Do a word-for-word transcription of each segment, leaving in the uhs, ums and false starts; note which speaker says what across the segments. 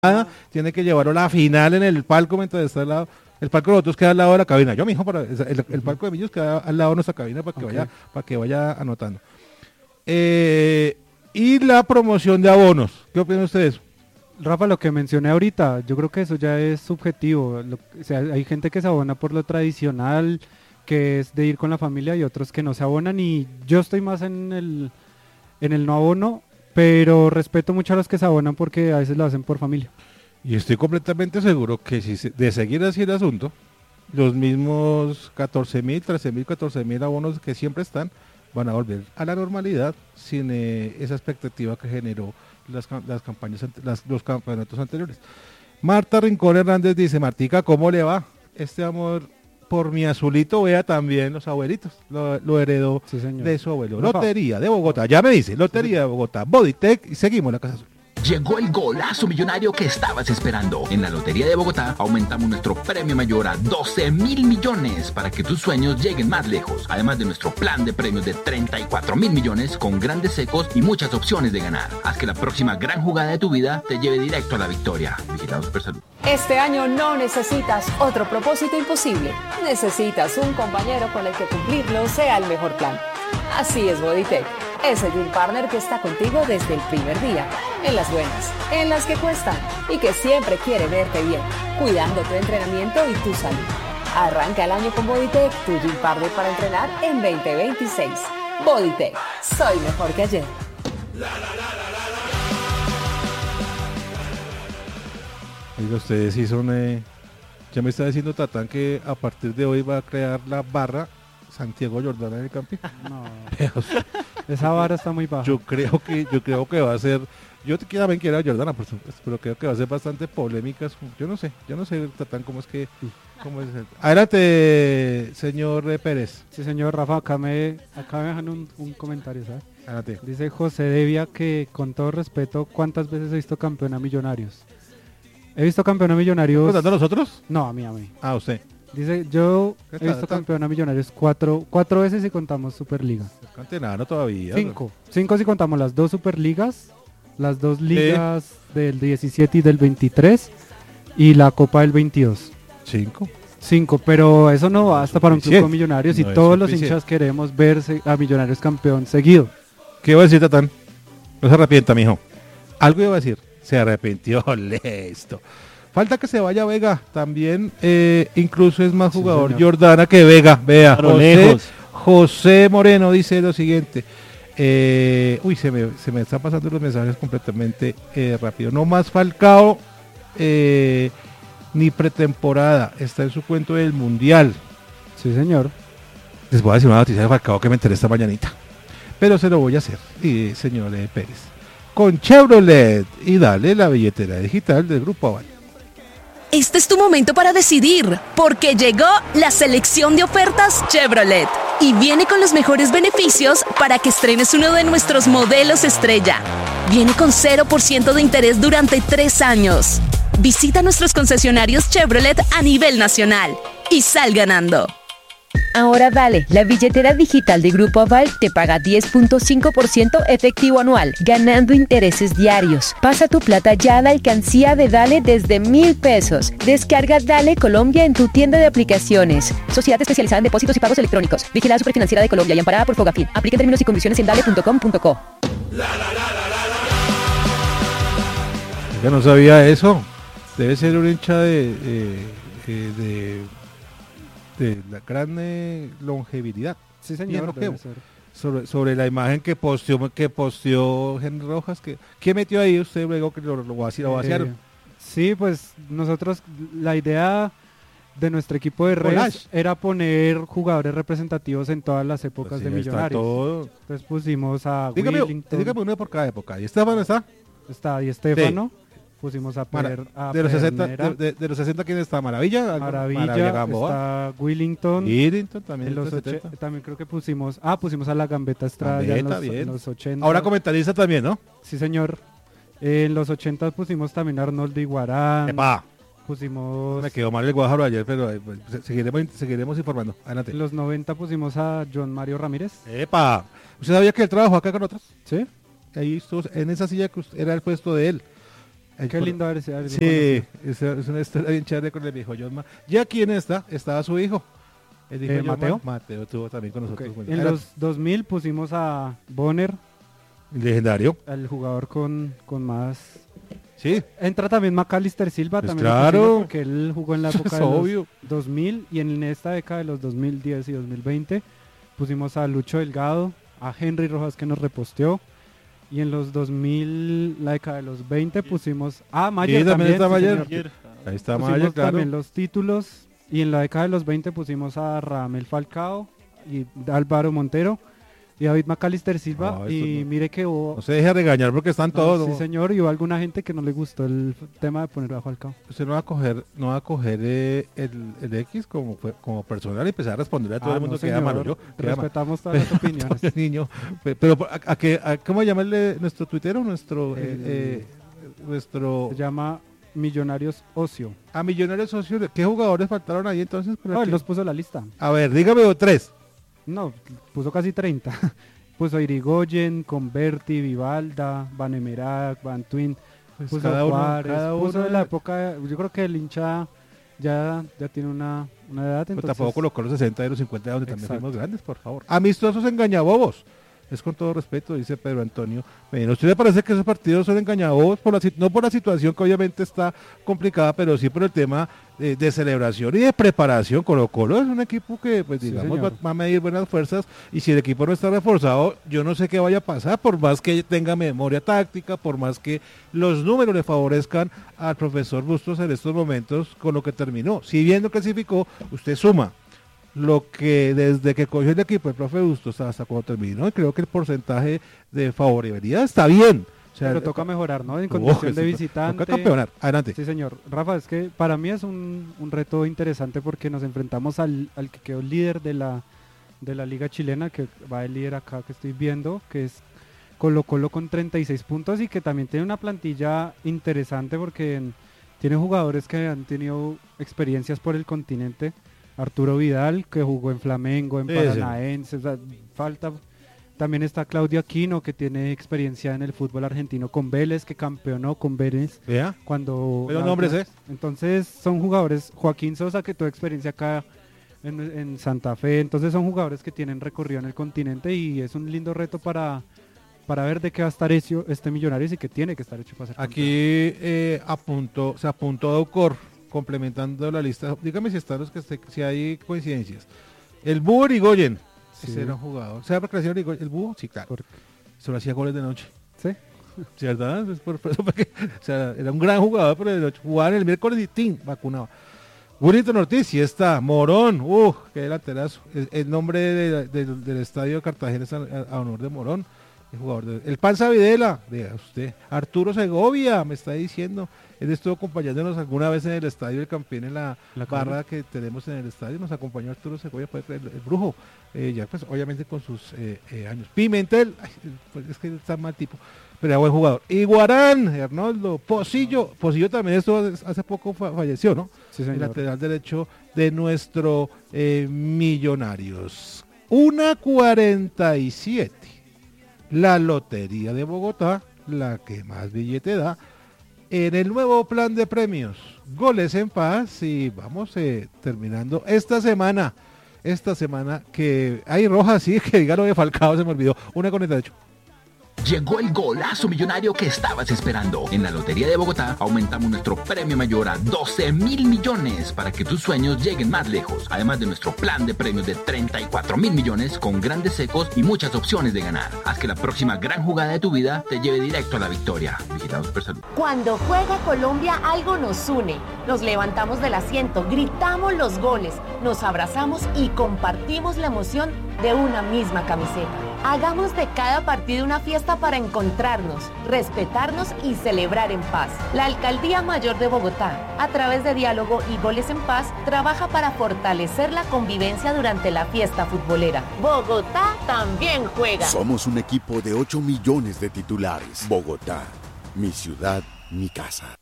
Speaker 1: tiene que llevarlo a la final en el palco mientras está al lado. El palco de nosotros queda al lado de la cabina. Yo, mijo, para, el, el palco de Millos queda al lado de nuestra cabina para que okay. vaya, para que vaya anotando. Eh, y la promoción de abonos. ¿Qué opinan ustedes?
Speaker 2: Rafa, lo que mencioné ahorita, yo creo que eso ya es subjetivo. Lo, o sea, hay gente que se abona por lo tradicional, que es de ir con la familia, y otros que no se abonan, y yo estoy más en el, en el no abono, pero respeto mucho a los que se abonan porque a veces lo hacen por familia.
Speaker 1: Y estoy completamente seguro que si se, de seguir así el asunto, los mismos catorce mil, trece mil, catorce mil abonos que siempre están, van a volver a la normalidad sin eh, esa expectativa que generó las, las campañas, las, los campeonatos anteriores. Marta Rincón Hernández dice: Martica, ¿cómo le va? Este amor por mi azulito, vea también los abuelitos, lo, lo heredó sí, de su abuelo. Lotería de Bogotá, ya me dice, Lotería de Bogotá, Bodytech, y seguimos la Casa Azul.
Speaker 3: Llegó el golazo millonario que estabas esperando. En la Lotería de Bogotá aumentamos nuestro premio mayor a doce mil millones para que tus sueños lleguen más lejos. Además de nuestro plan de premios de treinta y cuatro mil millones con grandes secos y muchas opciones de ganar. Haz que la próxima gran jugada de tu vida te lleve directo a la victoria. Vigilado Supersalud.
Speaker 4: Este año no necesitas otro propósito imposible. Necesitas un compañero con el que cumplirlo sea el mejor plan. Así es Bodytech. Es el Gym Partner que está contigo desde el primer día, en las buenas, en las que cuestan y que siempre quiere verte bien, cuidando tu entrenamiento y tu salud. Arranca el año con Bodytech, tu Gym Partner para entrenar en veinte veintiséis. Bodytech, soy mejor que ayer.
Speaker 1: Oiga, ustedes sí son... Eh, ya me está diciendo Tatán que a partir de hoy va a crear la barra Santiago Jordana en el camping.
Speaker 2: No, esa vara está muy baja.
Speaker 1: Yo creo que, yo creo que va a ser, yo también quiero a Jordana, por supuesto, pero creo que va a ser bastante polémicas. Yo no sé, yo no sé, Tatán, cómo es que, cómo es el... Adelante, señor Pérez.
Speaker 2: Sí, señor Rafa, acá me, acá me dejan un, un comentario, ¿sabes?
Speaker 1: Adelante.
Speaker 2: Dice José Devia que, con todo respeto, ¿cuántas veces he visto campeón a Millonarios? He visto campeón a Millonarios.
Speaker 1: ¿Estás contando a nosotros?
Speaker 2: No, a mí, a mí.
Speaker 1: Ah, usted.
Speaker 2: Dice, yo he visto campeón a Millonarios cuatro, cuatro veces si contamos Superliga.
Speaker 1: Cantenano todavía.
Speaker 2: Cinco. ¿No? Cinco si contamos las dos Superligas, las dos ligas ¿Eh? del diecisiete y del veintitrés y la Copa del veintidós.
Speaker 1: Cinco.
Speaker 2: Cinco, pero eso no basta para un club con Millonarios y
Speaker 1: no
Speaker 2: todos los hinchas queremos ver a Millonarios campeón seguido.
Speaker 1: ¿Qué iba a decir, Tatán? No se arrepienta, mijo. Algo iba a decir. Se arrepintió, listo. Falta que se vaya Vega, también eh, incluso es más jugador sí, Jordana que Vega, vea, José, José Moreno dice lo siguiente, eh, uy, se me, se me están pasando los mensajes completamente eh, rápido, no más Falcao, eh, ni pretemporada, está en su cuento del Mundial.
Speaker 2: Sí, señor.
Speaker 1: Les voy a decir una noticia de Falcao que me enteré esta mañanita, pero se lo voy a hacer, y señor eh, Pérez, con Chevrolet, y dale la billetera digital del Grupo Aval.
Speaker 5: Este es tu momento para decidir, porque llegó la selección de ofertas Chevrolet y viene con los mejores beneficios para que estrenes uno de nuestros modelos estrella. Viene con cero por ciento de interés durante tres años. Visita nuestros concesionarios Chevrolet a nivel nacional y sal ganando.
Speaker 6: Ahora Dale, la billetera digital de Grupo Aval te paga diez punto cinco por ciento efectivo anual, ganando intereses diarios. Pasa tu plata ya a la alcancía de Dale desde mil pesos. Descarga Dale Colombia en tu tienda de aplicaciones. Sociedad especializada en depósitos y pagos electrónicos. Vigilada Superfinanciera de Colombia y amparada por Fogafín. Aplica términos y condiciones en dale punto com punto co.
Speaker 1: Ya no sabía eso. Debe ser un hincha de... Eh, eh, de de la gran eh, longevidad.
Speaker 2: Sí, señor.
Speaker 1: Sobre, sobre la imagen que posteó que posteó Henry Rojas, que ¿qué metió ahí usted luego que lo, lo, lo vaciaron?
Speaker 2: Eh, sí, pues nosotros, la idea de nuestro equipo de redes era poner jugadores representativos en todas las épocas pues sí, de Millonarios.
Speaker 1: Todo.
Speaker 2: Entonces pusimos a
Speaker 1: dígame,
Speaker 2: Willington.
Speaker 1: Dígame uno por cada época. ¿Y Estefano está?
Speaker 2: Está, y Estefano. Sí. Pusimos a,
Speaker 1: Mara,
Speaker 2: per, a
Speaker 1: de, los sesenta, de, de, de los sesenta, ¿quién está? Maravilla.
Speaker 2: Maravilla, Maravilla está Willington.
Speaker 1: Willington también.
Speaker 2: En los ochenta, también creo que pusimos, ah, pusimos a la Gambetta Estrada
Speaker 1: Gambetta,
Speaker 2: en, los,
Speaker 1: bien.
Speaker 2: en los ochenta.
Speaker 1: Ahora comentarista también, ¿no?
Speaker 2: Sí, señor. Eh, en los ochenta pusimos también a Arnoldo Iguarán.
Speaker 1: ¡Epa!
Speaker 2: Pusimos...
Speaker 1: Me quedó mal el Guájaro ayer, pero eh, pues, seguiremos, seguiremos informando. Adelante.
Speaker 2: En los noventa pusimos a John Mario Ramírez.
Speaker 1: ¡Epa! ¿Usted sabía que él trabajó acá con otros?
Speaker 2: Sí.
Speaker 1: Ahí estuvo, en esa silla que era el puesto de él. El
Speaker 2: Qué
Speaker 1: por-
Speaker 2: lindo haber sido.
Speaker 1: Sí, es, es una historia bien chévere con el viejo Josma. Y aquí en esta estaba su hijo. El hijo
Speaker 2: Eh,
Speaker 1: de Josma,
Speaker 2: ¿Mateo?
Speaker 1: Mateo estuvo también con nosotros. Bueno,
Speaker 2: En
Speaker 1: era
Speaker 2: los dos mil pusimos a Bonner,
Speaker 1: legendario.
Speaker 2: el jugador con, con más...
Speaker 1: Sí,
Speaker 2: Entra también Macalister Silva,
Speaker 1: Pues
Speaker 2: también lo
Speaker 1: claro.
Speaker 2: pusimos porque él jugó en la
Speaker 1: Eso
Speaker 2: época
Speaker 1: es
Speaker 2: de los
Speaker 1: obvio.
Speaker 2: dos mil y en esta década de los dos mil diez y dos mil veinte pusimos a Lucho Delgado, a Henry Rojas que nos reposteó y en los dos mil, la década de los veinte pusimos a Mayer
Speaker 1: Sí, también está
Speaker 2: sí,
Speaker 1: Mayer.
Speaker 2: señor.
Speaker 1: ahí está
Speaker 2: Pusimos
Speaker 1: Maya, claro.
Speaker 2: también los títulos y en la década de los veinte pusimos a Ramel Falcao y Álvaro Montero y David Macalister Silva
Speaker 1: No, esto
Speaker 2: y
Speaker 1: no-
Speaker 2: mire que hubo...
Speaker 1: No se deje regañar porque están
Speaker 2: Ah,
Speaker 1: todos.
Speaker 2: sí
Speaker 1: ¿no?
Speaker 2: señor, y hubo alguna gente que no le gustó el f- tema de poner a Falcao.
Speaker 1: Usted no va a coger, no va a coger eh, el, el X como, fue- como personal y empezar a responderle a todo
Speaker 2: Ah,
Speaker 1: el mundo
Speaker 2: no,
Speaker 1: que ama,
Speaker 2: señor,
Speaker 1: ¿no? Yo, que ama.
Speaker 2: respetamos todas las opiniones.
Speaker 1: Oye, niño, pe- pero ¿a, a qué- a- ¿cómo llamarle nuestro tuitero? Nuestro, eh,
Speaker 2: El-
Speaker 1: eh, nuestro,
Speaker 2: Se llama Millonarios Ocio.
Speaker 1: a Millonarios Socios, ¿qué jugadores faltaron ahí entonces? para
Speaker 2: No, él
Speaker 1: que-
Speaker 2: los puso en la lista.
Speaker 1: A ver, dígame o tres.
Speaker 2: No, puso casi treinta. Puso a Irigoyen, Converti, Vivalda, Van Emerac, Van Twin,
Speaker 1: Pues
Speaker 2: puso
Speaker 1: cada uno-
Speaker 2: Juárez,
Speaker 1: cada
Speaker 2: puso
Speaker 1: uno-
Speaker 2: de la época, yo creo que el hincha ya, ya tiene una, una edad,
Speaker 1: Pues
Speaker 2: entonces...
Speaker 1: tampoco colocó los sesenta y los cincuenta donde también
Speaker 2: Exacto.
Speaker 1: fuimos grandes, por favor. Amistosos engañabobos. Es con todo respeto, dice Pedro Antonio. Bueno, ¿a usted le parece que esos partidos son engañabobos? Por la, si- no por la situación que obviamente está complicada, pero sí por el tema de, de celebración y de preparación. Colo Colo es un equipo que, pues
Speaker 2: Sí,
Speaker 1: digamos, va,
Speaker 2: señor.
Speaker 1: va a medir buenas fuerzas y si el equipo no está reforzado, yo no sé qué vaya a pasar, por más que tenga memoria táctica, por más que los números le favorezcan al profesor Bustos en estos momentos con lo que terminó. Si bien no clasificó, usted suma lo que desde que cogió el equipo el profe Bustos hasta cuando terminó, y creo que el porcentaje de favorabilidad está bien. O sea,
Speaker 2: Pero toca mejorar, ¿no? En
Speaker 1: ojo,
Speaker 2: condición de
Speaker 1: sí,
Speaker 2: visitante.
Speaker 1: Toca campeonar. Adelante.
Speaker 2: Sí, señor. Rafa, es que para mí es un, un reto interesante porque nos enfrentamos al, al que quedó líder de la, de la liga chilena, que va el líder acá que estoy viendo, que es Colo Colo con treinta y seis puntos y que también tiene una plantilla interesante porque en- tiene jugadores que han tenido experiencias por el continente. Arturo Vidal, que jugó en Flamengo, en
Speaker 1: Sí,
Speaker 2: Paranaense, o sea, falta... También está Claudio Aquino, que tiene experiencia en el fútbol argentino con Vélez, que campeonó con Vélez
Speaker 1: Vea.
Speaker 2: cuando...
Speaker 1: Pero nombres, ¿eh?
Speaker 2: Entonces son jugadores, Joaquín Sosa, que tuvo experiencia acá en, en Santa Fe, entonces son jugadores que tienen recorrido en el continente y es un lindo reto para, para ver de qué va a estar hecho este Millonarios y que tiene que estar hecho para ser campeón.
Speaker 1: Aquí eh, apuntó, se apuntó Docor, complementando la lista. Dígame si están los que esté- si hay coincidencias. El Búho Irigoyen.
Speaker 2: Sí.
Speaker 1: Ese era un jugador. ¿Sabe por qué le decían Irigoyen? El Búho, sí, claro.
Speaker 2: Por-
Speaker 1: Solo hacía goles de noche.
Speaker 2: ¿Sí?
Speaker 1: ¿Sí, verdad? Es por- por eso fue que- o sea, era un gran jugador, pero de noche jugaba el miércoles y ¡tin! Vacunaba. Willington Ortiz, sí está. Morón, ¡uh! ¡Qué delanterazo! El, el nombre de- de- del estadio de Cartagena es a, a- a honor de Morón. El jugador de- el Panza Videla, vea usted. Arturo Segovia, me está diciendo. Él estuvo acompañándonos alguna vez en el estadio del Campín, en la,
Speaker 2: La
Speaker 1: barra que tenemos en el estadio. Nos acompañó Arturo Segovia, puede creer, el, el brujo. Eh, ya pues obviamente con sus eh, eh, años. Pimentel, ay, pues, es que está mal tipo, pero era buen jugador. Iguarán, Arnoldo, Pocillo, Pocillo también estuvo hace- hace poco fa- falleció, ¿no?
Speaker 2: Sí,
Speaker 1: El
Speaker 2: señor.
Speaker 1: lateral derecho de nuestro eh, Millonarios. una cuarenta y siete. La Lotería de Bogotá, la que más billete da, en el nuevo plan de premios. Goles en paz y vamos eh, terminando esta semana. Esta semana que hay roja, sí, que diga lo de Falcao, se me olvidó. una cuarenta y ocho.
Speaker 3: Llegó el golazo millonario que estabas esperando. En la Lotería de Bogotá aumentamos nuestro premio mayor a doce mil millones para que tus sueños lleguen más lejos. Además de nuestro plan de premios de treinta y cuatro mil millones con grandes secos y muchas opciones de ganar. Haz que la próxima gran jugada de tu vida te lleve directo a la victoria. Vigilado Supersalud.
Speaker 4: Cuando juega Colombia, algo nos une. Nos levantamos del asiento, gritamos los goles, nos abrazamos y compartimos la emoción de una misma camiseta. Hagamos de cada partido una fiesta para encontrarnos, respetarnos y celebrar en paz. La Alcaldía Mayor de Bogotá, a través de diálogo y goles en paz, trabaja para fortalecer la convivencia durante la fiesta futbolera. Bogotá también juega.
Speaker 7: Somos un equipo de ocho millones de titulares. Bogotá, mi ciudad, mi casa.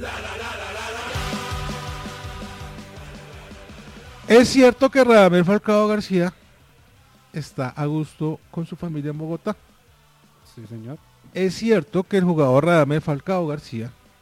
Speaker 1: Es cierto que Radamel Falcao García está a gusto con su familia en Bogotá.
Speaker 2: Sí, señor.
Speaker 1: Es cierto que el jugador Radamel Falcao García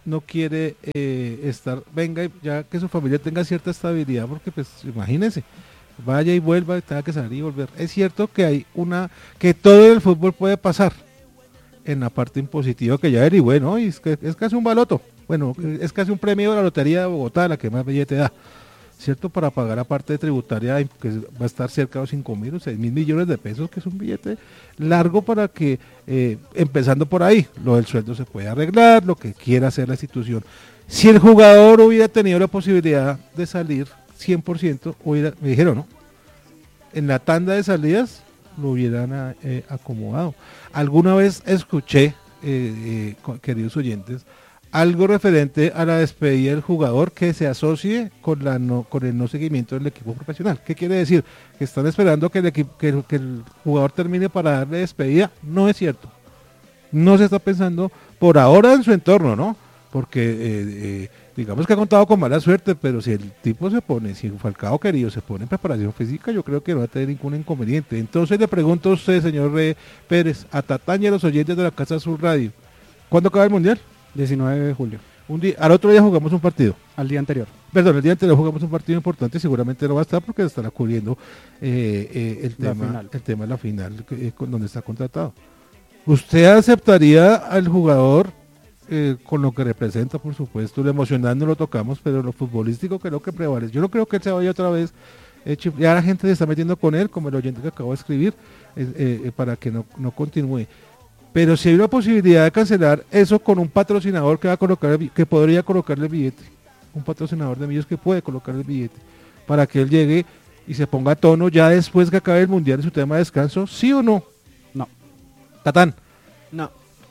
Speaker 1: no quiere eh, estar, venga, ya que su familia tenga cierta estabilidad, porque pues imagínense, vaya y vuelva, tenga que salir y volver. Es cierto que hay una, que todo en el fútbol puede pasar, en la parte impositiva que ya averigüé, ¿no? Y es, que, es casi un baloto, bueno, es casi un premio de la Lotería de Bogotá, la que más billete da, ¿cierto? Para pagar la parte tributaria, que va a estar cerca de los cinco mil o seis mil millones de pesos, que es un billete largo para que, eh, empezando por ahí, lo del sueldo se puede arreglar, lo que quiera hacer la institución. Si el jugador hubiera tenido la posibilidad de salir cien por ciento, hubiera, me dijeron, ¿no? En la tanda de salidas lo hubieran eh, acomodado. Alguna vez escuché, eh, eh, queridos oyentes, algo referente a la despedida del jugador que se asocie con la no, con el no seguimiento del equipo profesional. ¿Qué quiere decir? Que están esperando que el, equipo, que, el, que el jugador termine para darle despedida. No es cierto. No se está pensando por ahora en su entorno, ¿no? Porque eh, eh, digamos que ha contado con mala suerte, pero si el tipo se pone, si Falcao querido se pone en preparación física, yo creo que no va a tener ningún inconveniente. Entonces le pregunto a usted, señor eh, Pérez, a Tataña y a los oyentes de la Casa Azul Radio, ¿cuándo acaba el Mundial?
Speaker 2: diecinueve de julio.
Speaker 1: Un día, al otro día jugamos un partido.
Speaker 2: Al día anterior.
Speaker 1: Perdón, el día anterior jugamos un partido importante, seguramente no va a estar porque estará cubriendo eh, eh, el, tema, el tema de la final, eh, con, donde está contratado. ¿Usted aceptaría al jugador eh, con lo que representa, por supuesto? Lo emocional no lo tocamos, pero lo futbolístico creo que prevalece. Yo no creo que él se vaya otra vez. Eh, ya la gente se está metiendo con él, como el oyente que acabo de escribir, eh, eh, para que no, no continúe. Pero si hay una posibilidad de cancelar eso con un patrocinador que va a colocar, que podría colocarle el billete, un patrocinador de millos que puede colocar el billete, para que él llegue y se ponga a tono ya después que acabe el Mundial en su tema de descanso, ¿sí o no?
Speaker 2: No.
Speaker 1: Tatán.
Speaker 2: No.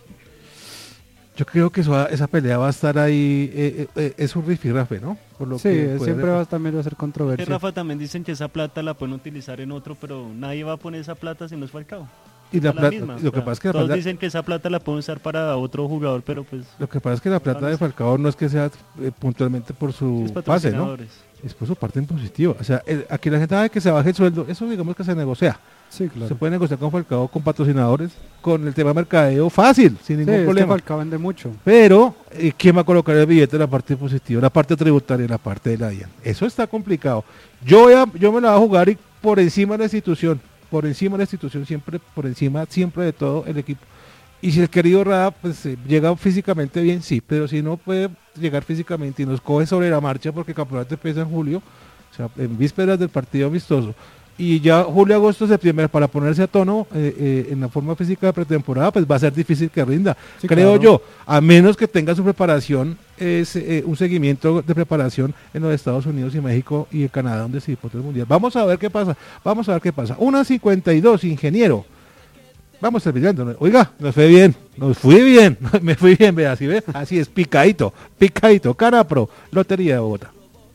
Speaker 1: Yo creo que eso, esa pelea va a estar ahí, eh, eh, es un rifirrafe, ¿no?
Speaker 2: Por lo sí, que siempre va a, también va a ser controversia.
Speaker 8: Que Rafa, también dicen que esa plata la pueden utilizar en otro, pero nadie va a poner esa plata si no es Falcao.
Speaker 1: Y la,
Speaker 8: la
Speaker 1: plata,
Speaker 8: misma,
Speaker 1: lo que pasa es que la
Speaker 8: todos
Speaker 1: plata,
Speaker 8: dicen que esa plata la pueden usar para otro jugador, pero pues...
Speaker 1: Lo que pasa es que la plata de Falcao no es que sea eh, puntualmente por su pase, ¿no? Es por su parte impositiva. O sea, el, aquí la gente sabe que se baje el sueldo, eso digamos que se negocia.
Speaker 2: Sí, claro.
Speaker 1: Se puede negociar con Falcao, con patrocinadores, con el tema de mercadeo fácil, sin ningún
Speaker 2: sí,
Speaker 1: problema.
Speaker 2: Falcao vende mucho.
Speaker 1: Pero, eh, ¿quién va a colocar el billete? La parte positiva, la parte tributaria, la parte de la I A N. Eso está complicado. Yo, voy a, yo me la voy a jugar y por encima de la institución. por encima de la institución, siempre por encima, siempre de todo el equipo. Y si el querido Rada pues eh, llega físicamente bien, sí, pero si no puede llegar físicamente y nos coge sobre la marcha porque el campeonato empieza en julio, o sea, en vísperas del partido amistoso, y ya julio, agosto, septiembre para ponerse a tono eh, eh, en la forma física de pretemporada, pues va a ser difícil que rinda, sí, creo claro. yo, a menos que tenga su preparación, es eh, un seguimiento de preparación en los Estados Unidos y México y en Canadá, donde se disputó el Mundial. Vamos a ver qué pasa, vamos a ver qué pasa. una cincuenta y dos, ingeniero. Vamos terminando. Oiga, nos fue bien, nos fui bien, me fui bien, vea, así ve, así es, picadito, picadito, Canapro, Lotería de Bogotá.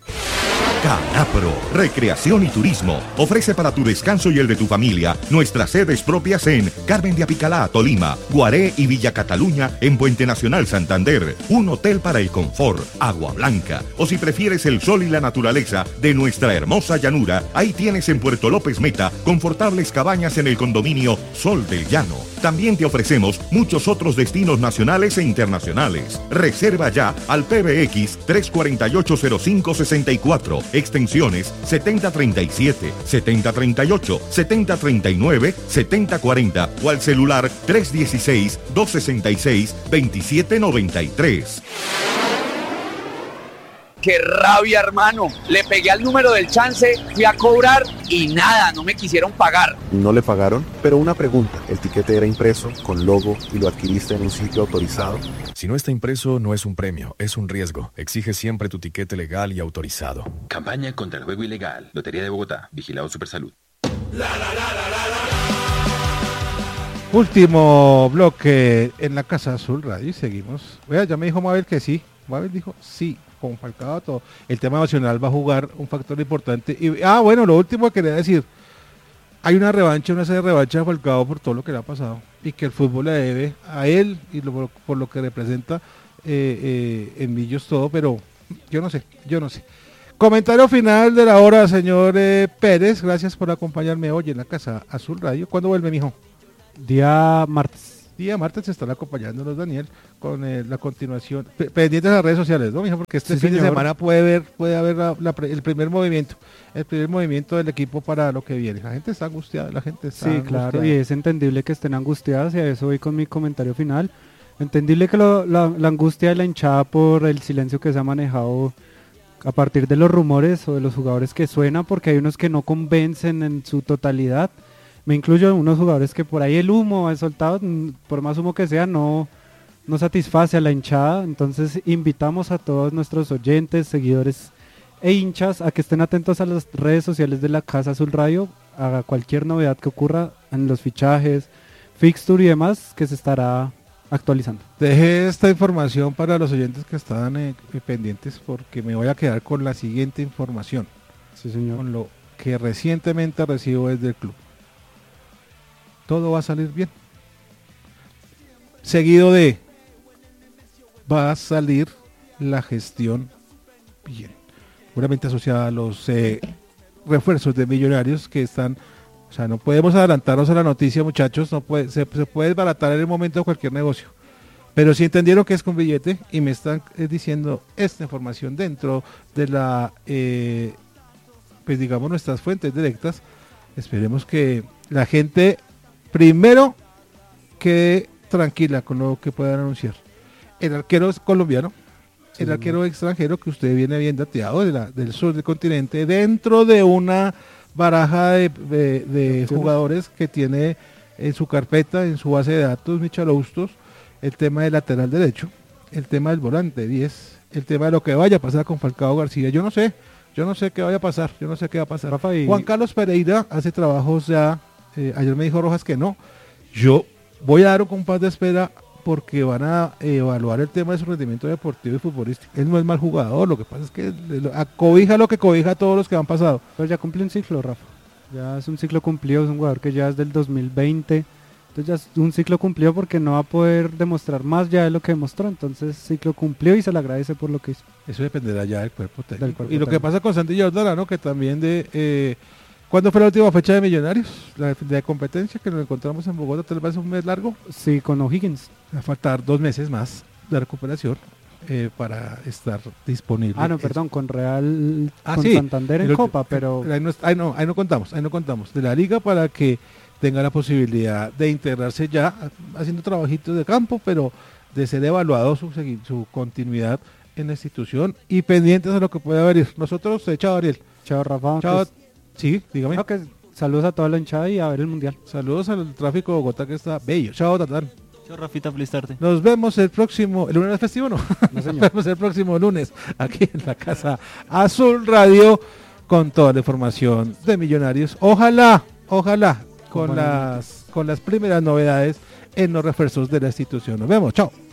Speaker 9: Canapro, Recreación y Turismo, ofrece para tu descanso y el de tu familia nuestras sedes propias en Carmen de Apicalá, Tolima, Guaré y Villa Cataluña en Puente Nacional, Santander, un hotel para el confort, agua blanca, o si prefieres el sol y la naturaleza de nuestra hermosa llanura, ahí tienes en Puerto López Meta confortables cabañas en el condominio Sol del Llano. También te ofrecemos muchos otros destinos nacionales e internacionales. Reserva ya al P B X tres cuatro ocho cero cinco seis cuatro, extensiones setenta treinta y siete, setenta treinta y ocho, setenta treinta y nueve, setenta cuarenta o al celular tres uno seis, dos seis seis, dos siete nueve tres.
Speaker 10: ¡Qué rabia, hermano! Le pegué al número del chance, fui a cobrar y nada, no me quisieron pagar.
Speaker 11: No le pagaron, pero una pregunta. ¿El tiquete era impreso, con logo y lo adquiriste en un sitio autorizado?
Speaker 12: Si no está impreso, no es un premio, es un riesgo. Exige siempre tu tiquete legal y autorizado.
Speaker 3: Campaña contra el juego ilegal. Lotería de Bogotá. Vigilado Supersalud. La, la, la, la, la, la.
Speaker 1: Último bloque en la Casa Azul Radio y seguimos. Vea, ya me dijo Mabel que sí. Mabel dijo sí. Con Falcao todo. El tema nacional va a jugar un factor importante. Y, ah, bueno, lo último que quería decir. Hay una revancha, una serie de revancha de Falcao por todo lo que le ha pasado. Y que el fútbol le debe a él y lo, por lo que representa eh, eh, en Millos todo. Pero yo no sé, yo no sé. Comentario final de la hora, señor eh, Pérez. Gracias por acompañarme hoy en la Casa Azul Radio. ¿Cuándo vuelve, mijo?
Speaker 2: Día martes.
Speaker 1: Día martes estará acompañándonos Daniel con eh, la continuación, P- pendientes de las redes sociales, ¿no, mija? Porque este
Speaker 2: Sí,
Speaker 1: fin
Speaker 2: señor.
Speaker 1: de semana puede ver, puede haber la- la pre- el primer movimiento, el primer movimiento del equipo para lo que viene. La gente está angustiada, la gente está
Speaker 2: Sí, claro,
Speaker 1: angustiada.
Speaker 2: y es entendible que estén angustiadas y a eso voy con mi comentario final. Entendible que lo- la, la angustia de la hinchada por el silencio que se ha manejado a partir de los rumores o de los jugadores que suenan, porque hay unos que no convencen en su totalidad. Me incluyo en unos jugadores que por ahí el humo ha soltado, mm, por más humo que sea, no, no satisface a la hinchada. Entonces invitamos a todos nuestros oyentes, seguidores e hinchas a que estén atentos a las redes sociales de la Casa Azul Radio, a cualquier novedad que ocurra en los fichajes, fixture y demás, que se estará actualizando.
Speaker 1: Dejé esta información para los oyentes que estaban eh, pendientes porque me voy a quedar con la siguiente información.
Speaker 2: Sí, señor.
Speaker 1: Con lo que recientemente recibo desde el club. Todo va a salir bien. Seguido de va a salir la gestión bien. Seguramente asociada a los eh, refuerzos de Millonarios que están, o sea, no podemos adelantarnos a la noticia, muchachos, no puede, se, se puede desbaratar en el momento de cualquier negocio. Pero si entendieron que es con billete y me están eh, diciendo esta información dentro de la, eh, pues digamos, nuestras fuentes directas, esperemos que la gente primero quede tranquila con lo que puedan anunciar. El arquero es colombiano,
Speaker 2: Sí,
Speaker 1: el arquero extranjero que usted viene bien dateado de la, del sur del continente, dentro de una baraja de, de- de jugadores que tiene en su carpeta, en su base de datos, Michal Austos, el tema del lateral derecho, el tema del volante diez, el tema de lo que vaya a pasar con Falcao García. Yo no sé, yo no sé qué vaya a pasar, yo no sé qué va a pasar.
Speaker 2: Rafa, y-
Speaker 1: Juan Carlos Pereira hace trabajos ya, eh, ayer me dijo Rojas que no. Yo voy a dar un compás de espera porque van a eh, evaluar el tema de su rendimiento deportivo y futbolístico. Él no es mal jugador, lo que pasa es que le- cobija lo que cobija a todos los que han pasado.
Speaker 2: Pero ya cumple un ciclo, Rafa. Ya es un ciclo cumplido, es un jugador que ya es del dos mil veinte. Entonces ya es un ciclo cumplido porque no va a poder demostrar más ya de lo que demostró. Entonces ciclo cumplido y se le agradece por lo que hizo.
Speaker 1: Eso dependerá ya del cuerpo técnico.
Speaker 2: Del cuerpo
Speaker 1: y lo que
Speaker 2: técnico.
Speaker 1: pasa con Santi Jordana, ¿no? Que también de... Eh, ¿cuándo fue la última fecha de Millonarios? La de, de competencia que nos encontramos en Bogotá, tal vez un mes largo.
Speaker 2: Sí, con O'Higgins.
Speaker 1: Va a faltar dos meses más de recuperación eh, para estar disponible.
Speaker 2: Ah, no,
Speaker 1: en-
Speaker 2: perdón, con Real,
Speaker 1: Ah,
Speaker 2: con
Speaker 1: sí.
Speaker 2: Santander en
Speaker 1: Pero-
Speaker 2: Copa, pero...
Speaker 1: Ahí no, ahí, no, ahí no contamos, ahí no contamos. De la liga para que tenga la posibilidad de integrarse ya haciendo trabajitos de campo, pero de ser evaluado su, segui- su continuidad en la institución y pendientes a lo que pueda venir. Nosotros, eh, chao Ariel.
Speaker 2: Chao, Rafa.
Speaker 1: Chao.
Speaker 2: pues,
Speaker 1: Sí, dígame.
Speaker 2: no, que saludos a toda la hinchada y a ver el Mundial.
Speaker 1: Saludos al tráfico de Bogotá que está bello. Chao, Tatán.
Speaker 8: Chao, Rafita, feliz tarde.
Speaker 1: Nos vemos el próximo, ¿el lunes es festivo no?
Speaker 2: No, señor.
Speaker 1: Nos vemos el próximo lunes aquí en la Casa Azul Radio con toda la información de Millonarios. Ojalá, ojalá con
Speaker 2: buenas
Speaker 1: las, con las primeras novedades en los refuerzos de la institución. Nos vemos, chao.